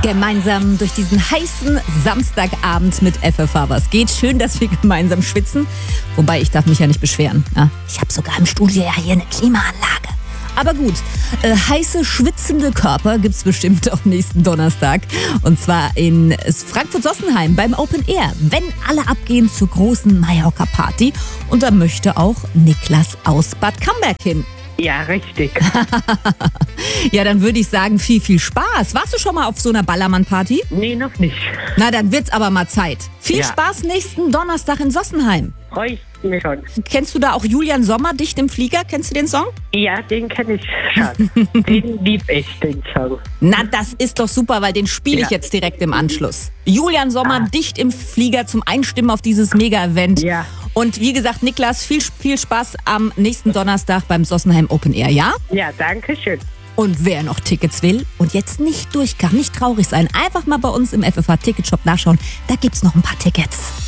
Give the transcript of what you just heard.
Gemeinsam durch diesen heißen Samstagabend mit FFH. Was geht? Schön, dass wir gemeinsam schwitzen. Wobei, ich darf mich ja nicht beschweren. Ja, ich habe sogar im Studio ja hier eine Klimaanlage. Aber gut, heiße, schwitzende Körper gibt's bestimmt auch nächsten Donnerstag. Und zwar in Frankfurt-Sossenheim beim Open Air. Wenn alle abgehen zur großen Mallorca-Party. Und da möchte auch Niklas aus Bad Camberg hin. Ja, richtig. Ja, dann würde ich sagen, viel Spaß. Warst du schon mal auf so einer Ballermann-Party? Nee, noch nicht. Na, dann wird's aber mal Zeit. Viel Spaß nächsten Donnerstag in Sossenheim. Freue ich mich schon. Kennst du da auch Julian Sommer, Dicht im Flieger? Kennst du den Song? Ja, den kenne ich schon. Den lieb ich, den Song. Na, das ist doch super, weil den spiele ich jetzt direkt im Anschluss. Julian Sommer, Dicht im Flieger zum Einstimmen auf dieses Mega-Event. Ja. Und wie gesagt, Niklas, viel Spaß am nächsten Donnerstag beim Sossenheim Open Air, ja? Ja, danke schön. Und wer noch Tickets will und jetzt nicht durch kann, nicht traurig sein, einfach mal bei uns im FFH Ticketshop nachschauen. Da gibt's noch ein paar Tickets.